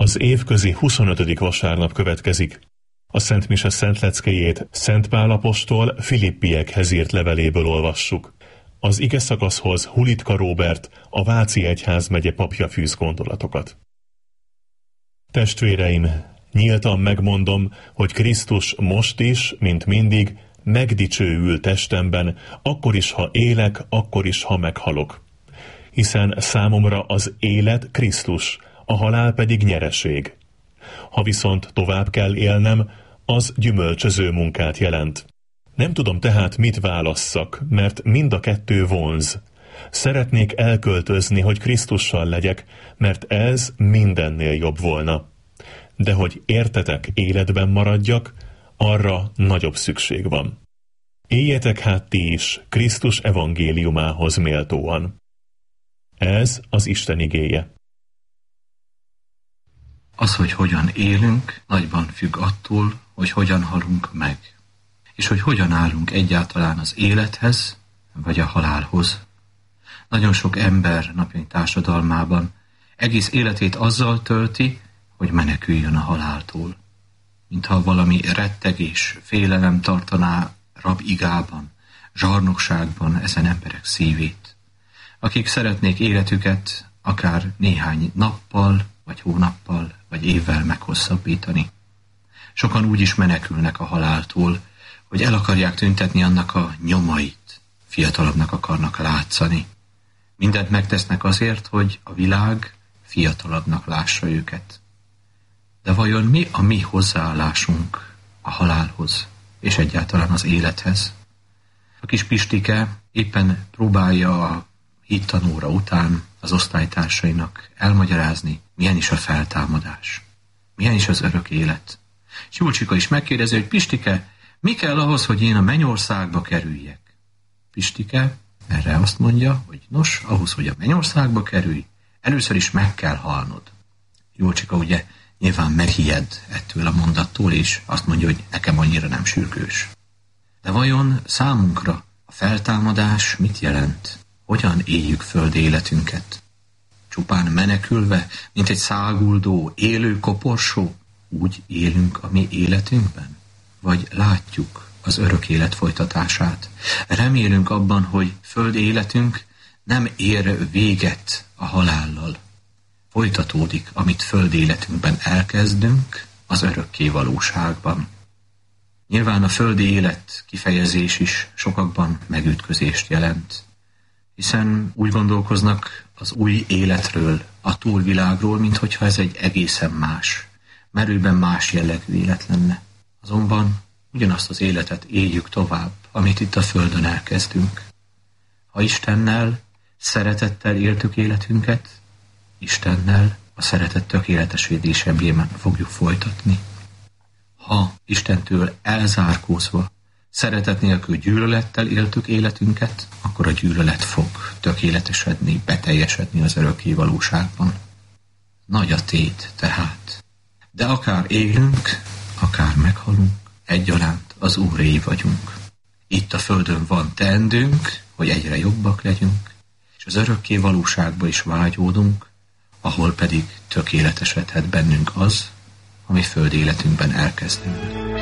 Az évközi 25. vasárnap következik. A Szent Mise szent leckéjét Szent Pál apostol Filippiekhez írt leveléből olvassuk. Az ige szakaszhoz Hulitka Róbert, a Váci egyházmegye papja fűz gondolatokat. Testvéreim, nyíltan megmondom, hogy Krisztus most is, mint mindig, megdicsőül testemben, akkor is, ha élek, akkor is, ha meghalok. Hiszen számomra az élet Krisztus, a halál pedig nyereség. Ha viszont tovább kell élnem, az gyümölcsöző munkát jelent. Nem tudom tehát, mit válasszak, mert mind a kettő vonz. Szeretnék elköltözni, hogy Krisztussal legyek, mert ez mindennél jobb volna. De hogy értetek, életben maradjak, arra nagyobb szükség van. Éljetek hát ti is Krisztus evangéliumához méltóan. Ez az Isten igéje. Az, hogy hogyan élünk, nagyban függ attól, hogy hogyan halunk meg, és hogy hogyan állunk egyáltalán az élethez, vagy a halálhoz. Nagyon sok ember napjaink társadalmában egész életét azzal tölti, hogy meneküljön a haláltól. Mintha valami rettegés, félelem tartaná rabigában, zsarnokságban ezen emberek szívét, akik szeretnék életüket akár néhány nappal, vagy hónappal, vagy évvel meghosszabbítani. Sokan úgy is menekülnek a haláltól, hogy el akarják tüntetni annak a nyomait, fiatalabbnak akarnak látszani. Mindent megtesznek azért, hogy a világ fiatalabbnak lássa őket. De vajon mi a mi hozzáállásunk a halálhoz, és egyáltalán az élethez? A kis Pistike éppen próbálja a hittanóra után az osztálytársainak elmagyarázni, milyen is a feltámadás, milyen is az örök élet. És Julcsika is megkérdezi, hogy Pistike, mi kell ahhoz, hogy én a mennyországba kerüljek? Pistike erre azt mondja, hogy nos, ahhoz, hogy a mennyországba kerülj, először is meg kell halnod. Julcsika ugye nyilván megijed ettől a mondattól, és azt mondja, hogy nekem annyira nem sürgős. De vajon számunkra a feltámadás mit jelent? Hogyan éljük föld életünket? Csupán menekülve, mint egy száguldó, élő koporsó, úgy élünk a mi életünkben? Vagy látjuk az örök élet folytatását? Remélünk abban, hogy föld életünk nem ér véget a halállal. Folytatódik, amit föld életünkben elkezdünk, az örökké valóságban. Nyilván a földi élet kifejezés is sokakban megütközést jelent, hiszen úgy gondolkoznak az új életről, a túlvilágról, minthogyha ez egy egészen más, merőben más jellegű élet lenne. Azonban ugyanazt az életet éljük tovább, amit itt a földön elkezdünk. Ha Istennel, szeretettel éltük életünket, Istennel a szeretet tökéletes védésében fogjuk folytatni. Ha Istentől elzárkózva, szeretet nélkül gyűlölettel éltük életünket, akkor a gyűlölet fog tökéletesedni, beteljesedni az örökké valóságban. Nagy a tét tehát. De akár élünk, akár meghalunk, egyaránt az Úréi vagyunk. Itt a földön van teendőnk, hogy egyre jobbak legyünk, és az örökké valóságba is vágyódunk, ahol pedig tökéletesedhet bennünk az, ami föld életünkben elkezdődött.